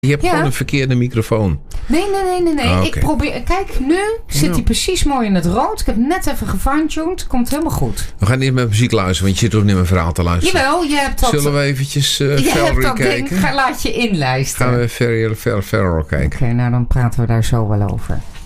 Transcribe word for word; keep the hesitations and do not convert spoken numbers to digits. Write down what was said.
Je hebt Ja. gewoon een verkeerde microfoon. Nee, nee, nee, nee. nee. Ah, oké. Ik probeer... Kijk, nu zit Ja. hij precies mooi in het rood. Ik heb net even gefine-tuned. Komt helemaal goed. We gaan niet met muziek luisteren, want je zit ook niet mijn verhaal te luisteren. Jawel, je hebt dat... Zullen we eventjes uh, je hebt Valerie dat kijken? ding. Ga, laat je inlijsten. Gaan we Ferrell kijken? Oké, nou dan praten we daar zo wel over.